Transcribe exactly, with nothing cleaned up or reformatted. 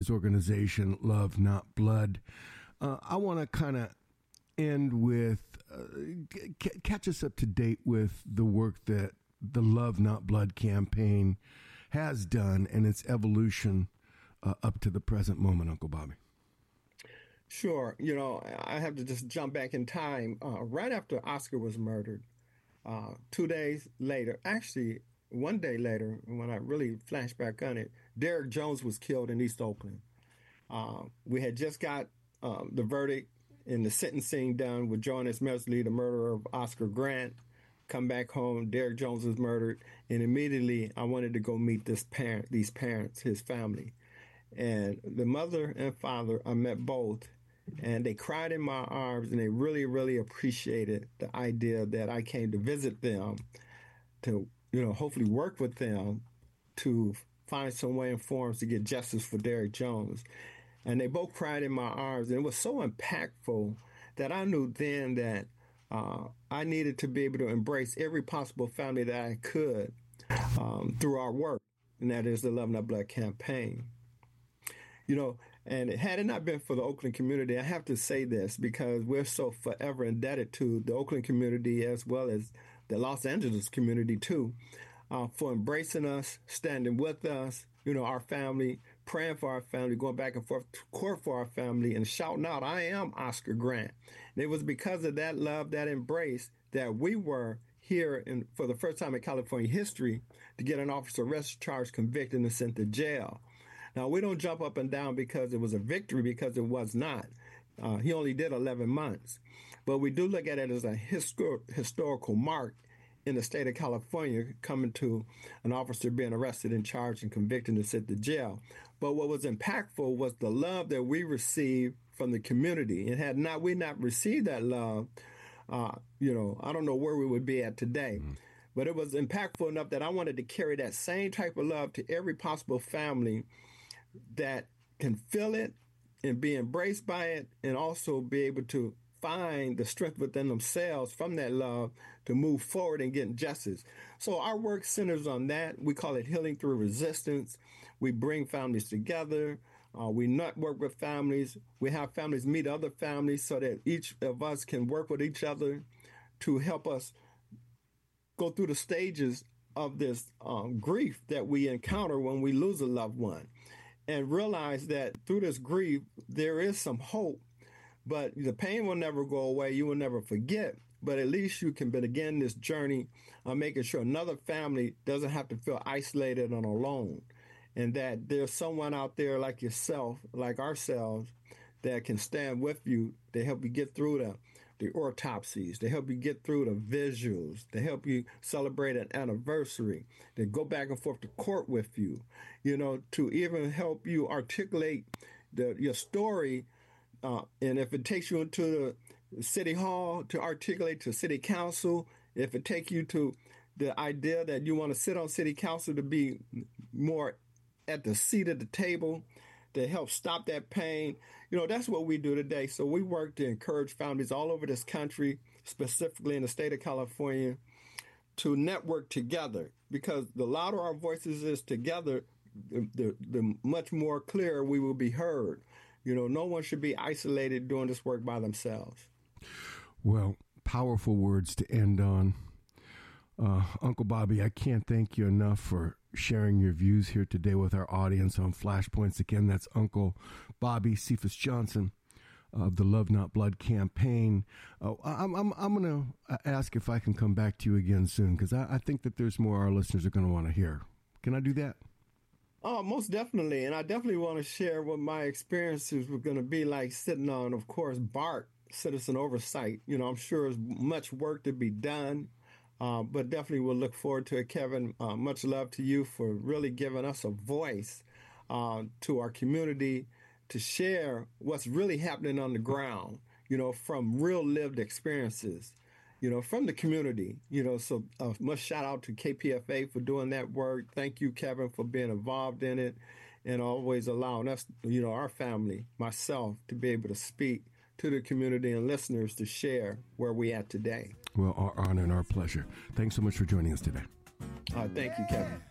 nonprofit organization, Love Not Blood. Uh, I want to kind of end with, uh, c- catch us up to date with the work that the Love Not Blood campaign has done and its evolution uh, up to the present moment, Uncle Bobby. Sure. You know, I have to just jump back in time. Uh, right after Oscar was murdered, uh, two days later, actually one day later, when I really flash back on it, Derek Jones was killed in East Oakland. Uh, we had just got um, the verdict and the sentencing done with Jonas Mesley, the murderer of Oscar Grant. Come back home, Derek Jones was murdered, and immediately I wanted to go meet this parent, these parents, his family. And the mother and father, I met both, and they cried in my arms, and they really, really appreciated the idea that I came to visit them, to, you know, hopefully work with them to find some way and forms to get justice for Derek Jones. And they both cried in my arms, and it was so impactful that I knew then that uh, I needed to be able to embrace every possible family that I could um, through our work, and that is the Love Not Blood campaign. You know, and had it not been for the Oakland community, I have to say this because we're so forever indebted to the Oakland community as well as the Los Angeles community, too, uh, for embracing us, standing with us, you know, our family, praying for our family, going back and forth to court for our family, and shouting out, "I am Oscar Grant." And it was because of that love, that embrace, that we were here in, for the first time in California history to get an officer arrested, charged, convicted, and sent to jail. Now, we don't jump up and down because it was a victory, because it was not. Uh, he only did eleven months. But we do look at it as a histor- historical mark in the state of California, coming to an officer being arrested and charged and convicted and sent to jail. But what was impactful was the love that we received from the community. And had not we not received that love, uh, you know, I don't know where we would be at today. Mm. But it was impactful enough that I wanted to carry that same type of love to every possible family that can feel it and be embraced by it, and also be able to find the strength within themselves from that love to move forward and get justice. So our work centers on that. We call it healing through resistance. We bring families together. Uh, we network with families. We have families meet other families so that each of us can work with each other to help us go through the stages of this um, grief that we encounter when we lose a loved one. And realize that through this grief, there is some hope, but the pain will never go away. You will never forget, but at least you can begin this journey of making sure another family doesn't have to feel isolated and alone, and that there's someone out there like yourself, like ourselves, that can stand with you to help you get through the, the autopsies, to help you get through the visuals, to help you celebrate an anniversary, to go back and forth to court with you, you know, to even help you articulate the, your story. Uh, and if it takes you into the city hall to articulate to city council, if it takes you to the idea that you want to sit on city council to be more at the seat of the table, to help stop that pain. You know, that's what we do today. So we work to encourage families all over this country, specifically in the state of California, to network together, because the louder our voices is together, the, the, the much more clear we will be heard. You know, no one should be isolated doing this work by themselves. Well, powerful words to end on. Uh, Uncle Bobby, I can't thank you enough for sharing your views here today with our audience on Flashpoints. Again, that's Uncle Bobby Cephas Johnson of the Love Not Blood campaign. Uh, I'm, I'm, I'm going to ask if I can come back to you again soon, because I, I think that there's more our listeners are going to want to hear. Can I do that? Oh, most definitely. And I definitely want to share what my experiences were going to be like sitting on, of course, BART, Citizen Oversight. You know, I'm sure there's much work to be done. Uh, but definitely we'll look forward to it, Kevin. Uh, much love to you for really giving us a voice uh, to our community to share what's really happening on the ground, you know, from real lived experiences, you know, from the community, you know. So uh, much shout out to K P F A for doing that work. Thank you, Kevin, for being involved in it and always allowing us, you know, our family, myself, to be able to speak to the community and listeners to share where we at today. Well, our honor and our pleasure. Thanks so much for joining us today. Uh, thank you, Kevin.